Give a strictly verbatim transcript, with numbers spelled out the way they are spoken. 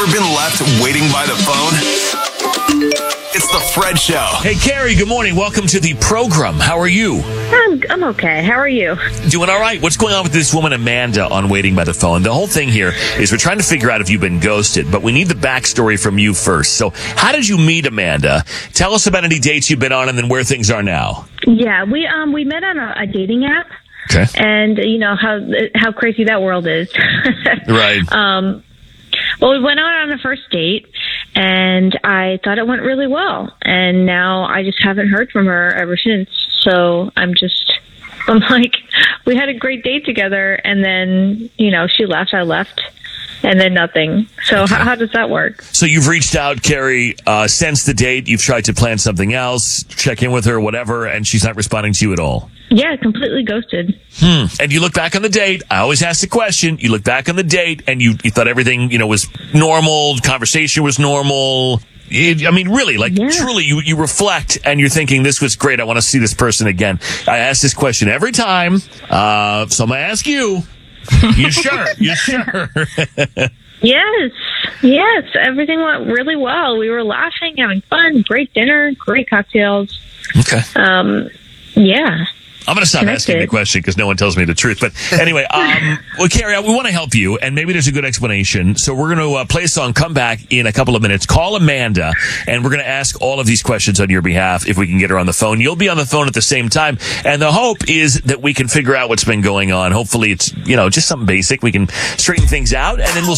Ever been left waiting by the phone? It's the Fred Show. Hey, Carrie, good morning. Welcome to the program. How are you? I'm, I'm okay. How are you? Doing all right. What's going on with this woman, Amanda, on Waiting by the Phone? The whole thing here is we're trying to figure out if you've been ghosted, but we need the backstory from you first. So how did you meet Amanda? Tell us about any dates you've been on and then where things are now. Yeah, we um we met on a, a dating app. Okay. And you know how how crazy that world is. Right. Um. Well, we went out on a first date, and I thought it went really well. And now I just haven't heard from her ever since. So I'm just, I'm like, we had a great date together, and then, you know, she left, I left, and then nothing. So Okay. how, how does that work? So you've reached out, Carrie, uh, since the date. You've tried to plan something else, check in with her, whatever, and she's not responding to you at all. Yeah, completely ghosted. Hmm. And you look back on the date. I always ask the question. You look back on the date, and you, you thought everything, you know, was normal. Conversation was normal. It, I mean, really, like, Yeah. truly, you, you reflect, and you're thinking, this was great. I want to see this person again. I ask this question every time. Uh, so I'm going to ask you. You sure? You sure? Yes, yes, everything went really well. We were laughing, having fun, great dinner, great cocktails. Okay. Um, yeah. I'm going to stop Connected. asking the question because no one tells me the truth. But anyway, um, well, Carrie, we want to help you, and maybe there's a good explanation. So we're going to uh, play a song, come back in a couple of minutes, call Amanda, and we're going to ask all of these questions on your behalf if we can get her on the phone. You'll be on the phone at the same time, and the hope is that we can figure out what's been going on. Hopefully it's, you know, just something basic. We can straighten things out, and then we'll